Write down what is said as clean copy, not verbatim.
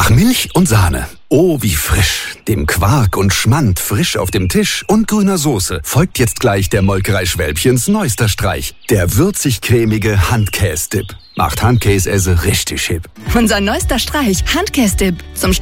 Nach Milch und Sahne. Oh, wie frisch. Dem Quark und Schmand frisch auf dem Tisch und grüner Soße folgt jetzt gleich der Molkerei Schwälbchens neuester Streich. Der würzig-cremige Handkäse-Dip. Macht Handkäse richtig hip. Unser neuester Streich, Handkäse-Dip. Zum